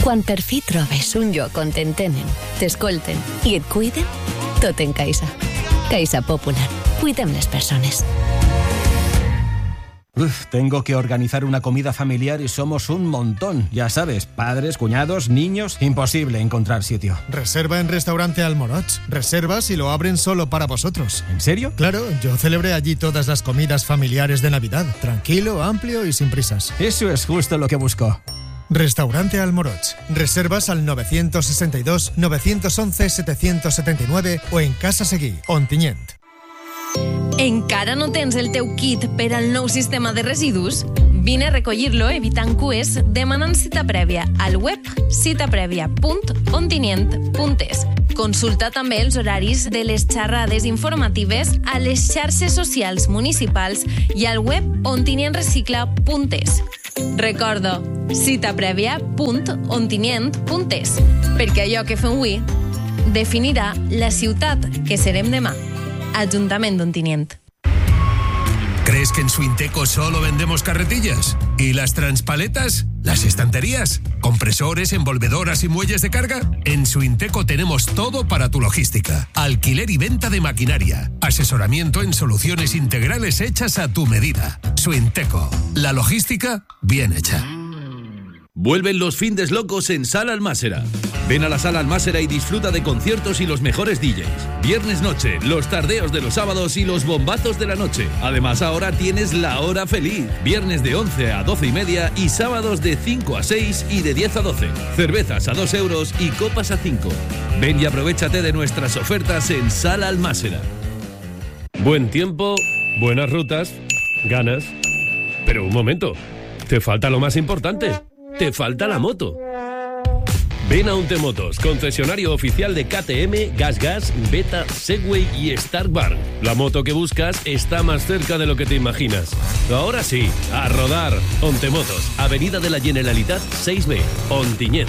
Quan per fi trobes un lloc on t'entenen, t'escolten i et cuiden, tot en Caixa. Caixa Popular. Cuidem les persones. Tengo que organizar una comida familiar y somos un montón. Ya sabes, padres, cuñados, niños... Imposible encontrar sitio. Reserva en Restaurante Almoroch. Reservas y lo abren solo para vosotros. ¿En serio? Claro, yo celebré allí todas las comidas familiares de Navidad. Tranquilo, amplio y sin prisas. Eso es justo lo que busco. Restaurante Almoroch. Reservas al 962 911 779 o en Casa Seguí, Ontinyent. Encara no tens el teu kit per al nou sistema de residus? Vine a recollir-lo evitant cues demanant cita prèvia al web citaprèvia.ontinient.es. Consulta també els horaris de les xerrades informatives a les xarxes socials municipals i al web ontinient.recicla.es. Recorda, citaprèvia.ontinient.es, perquè allò que fem avui definirà la ciutat que serem demà. Ayuntamiento de Ontinyent. ¿Crees que en Suinteco solo vendemos carretillas? ¿Y las transpaletas? ¿Las estanterías? ¿Compresores, envolvedoras y muelles de carga? En Suinteco tenemos todo para tu logística. Alquiler y venta de maquinaria. Asesoramiento en soluciones integrales hechas a tu medida. Suinteco. La logística bien hecha. Vuelven los findes locos en Sala Almásera. Ven a la Sala Almásera y disfruta de conciertos y los mejores DJs. Viernes noche, los tardeos de los sábados y los bombazos de la noche. Además, ahora tienes la hora feliz. Viernes de 11 a 12 y media y sábados de 5 a 6 y de 10 a 12. Cervezas a 2 euros y copas a 5. Ven y aprovéchate de nuestras ofertas en Sala Almásera. Buen tiempo, buenas rutas, ganas. Pero un momento, te falta lo más importante. Te falta la moto. Ven a Untemotos, concesionario oficial de KTM, GasGas, Beta, Segway y Starkbar. La moto que buscas está más cerca de lo que te imaginas. Ahora sí, a rodar. Untemotos, Avenida de la Generalitat 6B, Ontinyent.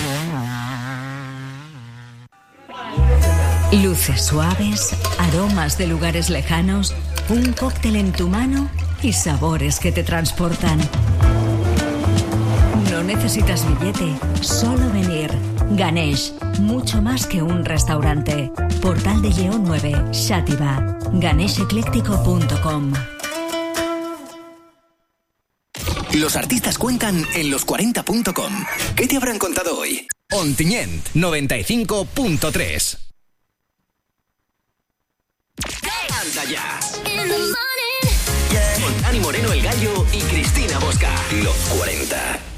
Luces suaves, aromas de lugares lejanos, un cóctel en tu mano y sabores que te transportan. No necesitas billete, solo venir. Ganesh, mucho más que un restaurante. Portal de Lleó 9, Xàtiva. ganeshecléctico.com. Los artistas cuentan en los40.com. ¿Qué te habrán contado hoy? Ontinyent 95.3. ¡Canta ya! Con Dani Moreno el Gallo y Cristina Bosca. Los 40.